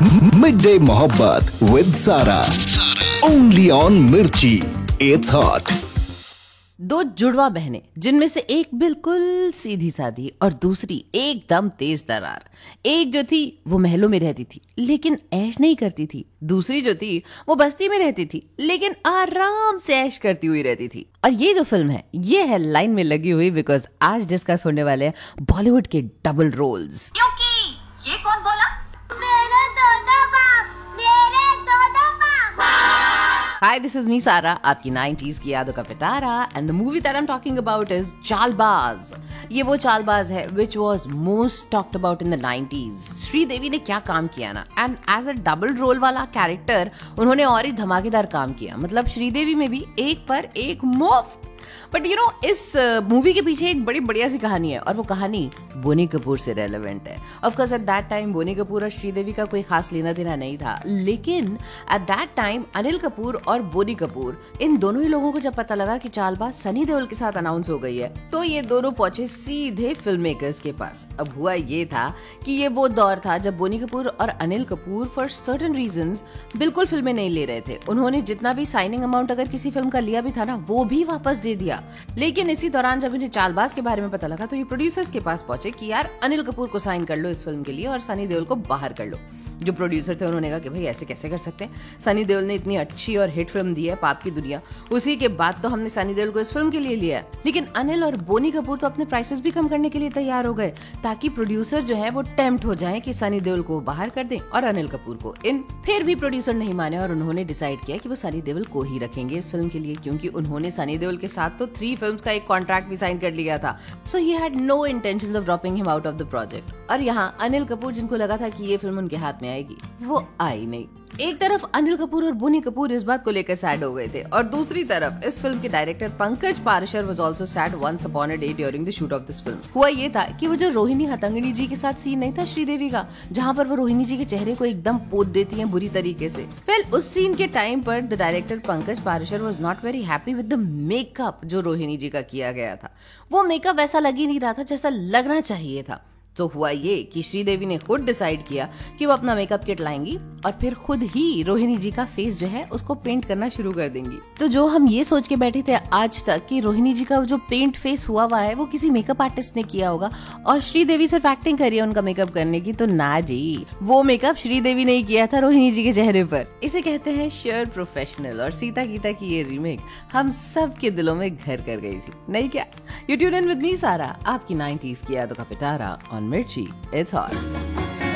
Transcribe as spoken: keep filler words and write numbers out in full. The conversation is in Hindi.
मिड डे मोहब्बत विद सारा, ओनली ऑन मिर्ची, इट्स हॉट। दो जुड़वा बहनें जिनमें से एक बिल्कुल सीधी सादी और दूसरी एकदम तेज तर्रार। एक जो थी वो महलों में रहती थी लेकिन ऐश नहीं करती थी, दूसरी जो थी वो बस्ती में रहती थी लेकिन आराम से ऐश करती हुई रहती थी। और ये जो फिल्म है ये है लाइन में लगी हुई, बिकॉज आज डिस्कस होने वाले हैं बॉलीवुड के डबल रोल्स। क्योंकि ये कौन बोला? मेरे दो बाप, मेरे दो बाप। Hi, this is me Sara, आपकी नाइंटीज़ की यादों का पिटारा, and the movie that I'm talking about is Chaalbaaz. ये वो चालबाज है which was most talked about in the nineties. Sridevi ने क्या काम किया ना, and as a double role वाला कैरेक्टर उन्होंने और ही धमाकेदार काम किया। मतलब श्रीदेवी में भी एक पर एक मुफ्त। बट यू नो इस मूवी uh, के पीछे एक बड़ी बढ़िया सी कहानी है और वो कहानी बोनी कपूर से रेलेवेंट है। Of course at that time Boney Kapoor और श्रीदेवी का कोई खास लेना देना नहीं था, लेकिन at that time Anil Kapoor और बोनी कपूर इन दोनों ही लोगों को जब पता लगा कि चालबाज सनी देओल के साथ अनाउंस हो गई है तो ये दोनों पहुंचे सीधे फिल्म मेकर्स के पास। अब हुआ ये था कि ये वो दौर था जब बोनी कपूर और Anil Kapoor for certain reasons बिल्कुल फिल्में नहीं ले रहे थे। उन्होंने जितना भी साइनिंग अमाउंट अगर किसी फिल्म का लिया भी था ना वो भी वापस दे दिया। लेकिन इसी दौरान जब इन्हें चालबाज के बारे में पता लगा तो ये प्रोड्यूसर्स के पास पहुंचे कि यार अनिल कपूर को साइन कर लो इस फिल्म के लिए और सनी देओल को बाहर कर लो। जो प्रोड्यूसर थे उन्होंने कहा कि भाई ऐसे कैसे कर सकते हैं, सनी देओल ने इतनी अच्छी और हिट फिल्म दी है पाप की दुनिया, उसी के बाद तो हमने सनी देओल को इस फिल्म के लिए लिया है। लेकिन अनिल और बोनी कपूर तो अपने प्राइसेस भी कम करने के लिए तैयार हो गए ताकि प्रोड्यूसर जो है वो टेम्प्ट हो जाए कि सनी देओल को बाहर कर दें और अनिल कपूर को इन। फिर भी प्रोड्यूसर नहीं माने और उन्होंने डिसाइड किया कि वो सनी देओल को ही रखेंगे इस फिल्म के लिए, क्योंकि उन्होंने सनी देओल के साथ तो थ्री फिल्म्स का एक कॉन्ट्रैक्ट भी साइन कर लिया था। सो he had no intentions of dropping him out of the project. और यहाँ अनिल कपूर जिनको लगा था कि ये फिल्म उनके हाथ में आएगी वो आई नहीं। एक तरफ अनिल कपूर और बोनी कपूर इस बात को लेकर सैड हो गए थे और दूसरी तरफ इस फिल्म के director Pankaj Parashar was also sad once upon a day during the shoot of this film. हुआ ये था कि वो जो रोहिणी हतंगनी जी के साथ सीन नहीं था श्रीदेवी का, जहां पर वो रोहिणी जी के चेहरे को एकदम पोत देती हैं बुरी तरीके से। वेल उस सीन के टाइम पर the director Pankaj Parashar was not very happy with the makeup जो रोहिणी जी का किया गया था। वो मेकअप वैसा लग ही नहीं रहा था जैसा लगना चाहिए था। तो हुआ ये कि श्रीदेवी ने खुद डिसाइड किया कि वो अपना मेकअप किट लाएंगी और फिर खुद ही रोहिणी जी का फेस जो है उसको पेंट करना शुरू कर देंगी। तो जो हम ये सोच के बैठे थे आज तक कि रोहिणी जी का जो पेंट फेस हुआ हुआ है वो किसी मेकअप आर्टिस्ट ने किया होगा और श्रीदेवी सिर्फ एक्टिंग करी है उनका मेकअप करने की, तो ना जी, वो मेकअप श्रीदेवी ने किया था रोहिणी जी के चेहरे पर। इसे कहते हैं शेयर प्रोफेशनल। और सीता गीता की ये रीमेक हम सब के दिलों में घर कर गई थी, नहीं क्या? You tune in with me सारा, आपकी नाइंटीज़ की यादों का पिटारा on Mirchi, it's hot.